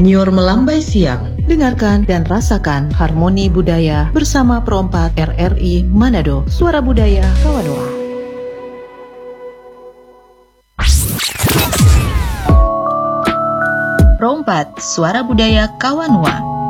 Nyiur melambai siang. Dengarkan dan rasakan harmoni budaya bersama Pro 4 RRI Manado, Suara Budaya Kawanua. Pro 4, Suara Budaya Kawanua.